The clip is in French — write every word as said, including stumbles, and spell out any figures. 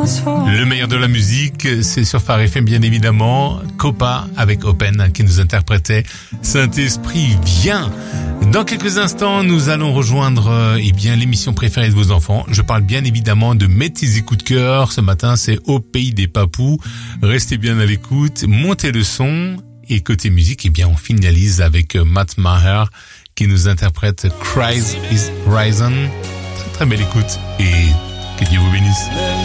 Le meilleur de la musique, c'est sur Phare F M bien évidemment. Copa avec Open qui nous interprétait Saint-Esprit vient. Dans quelques instants, nous allons rejoindre euh, eh bien l'émission préférée de vos enfants. Je parle bien évidemment de Mes petits coups de cœur. Ce matin, c'est Au pays des papous. Restez bien à l'écoute, montez le son. Et côté musique, eh bien on finalise avec euh, Matt Maher qui nous interprète Christ is Risen. Très très belle écoute et que Dieu vous bénisse.